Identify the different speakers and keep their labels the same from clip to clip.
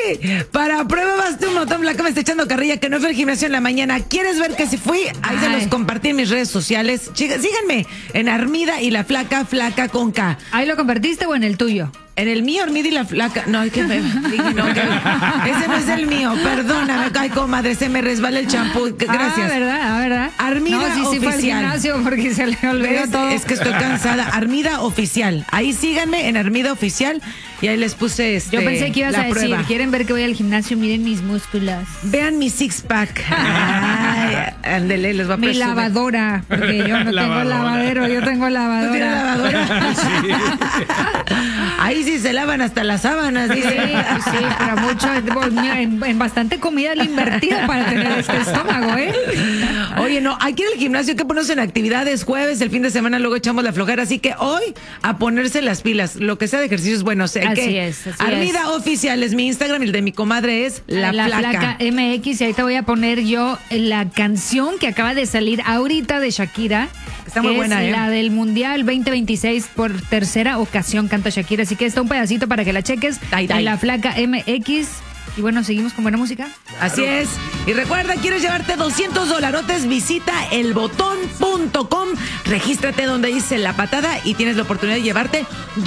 Speaker 1: para prueba vas tú un montón, Blanca me está echando carrilla que no fue al gimnasio en la mañana. ¿Quieres ver que sí fui? Ahí se los compartí en mis redes sociales. Chicas, síganme en Armida y la Flaca, Flaca con K.
Speaker 2: ¿Ahí lo compartiste o en el tuyo?
Speaker 1: En el mío, Armida y la Flaca. No, es que ese no es el mío. Perdóname, ay, comadre, se me resbala el champú. Gracias.
Speaker 2: ¿Verdad?
Speaker 1: Armida
Speaker 2: no, sí fue al
Speaker 1: Oficial.
Speaker 2: gimnasio porque se le olvidó todo.
Speaker 1: Es que estoy cansada. Armida Oficial. Ahí síganme en Armida Oficial y ahí les puse
Speaker 2: Yo pensé que ibas a decir,
Speaker 1: prueba.
Speaker 2: ¿quieren ver que voy al gimnasio? Miren mis músculos.
Speaker 1: Vean mi six pack. Ay, ándele, les va a
Speaker 2: Mi
Speaker 1: presumir.
Speaker 2: lavadora, porque yo no tengo lavadero, yo tengo lavadora.
Speaker 1: ¿No tiene lavadora? Ahí sí se lavan hasta las sábanas, dice.
Speaker 2: Sí, pero mucho, en bastante comida le he invertido para tener este estómago, ¿eh?
Speaker 1: Oye, no, hay que ir al gimnasio, hay que ponerse en actividades, jueves, el fin de semana, luego echamos la flojera, así que hoy a ponerse las pilas, lo que sea de ejercicio es bueno.
Speaker 2: Así es.
Speaker 1: Armida Oficial es mi Instagram y el de mi comadre es La Flaca
Speaker 2: MX, y ahí te voy a poner yo la canción que acaba de salir ahorita de Shakira.
Speaker 1: Está muy buena,
Speaker 2: es la del Mundial 2026, por tercera ocasión canta Shakira, así que está un pedacito para que la cheques. En La Flaca MX. Y bueno, seguimos con buena música.
Speaker 1: Así es. Y recuerda, ¿quieres llevarte $200? Visita elbotón.com, regístrate donde dice La Patada y tienes la oportunidad de llevarte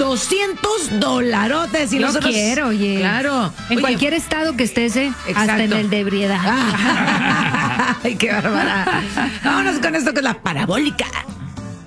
Speaker 1: $200. Y
Speaker 2: Yo
Speaker 1: nosotros,
Speaker 2: quiero, oye.
Speaker 1: Claro.
Speaker 2: En cualquier estado que estés, hasta en el de ebriedad.
Speaker 1: Ay, qué bárbara. Vámonos con esto que es la parabólica.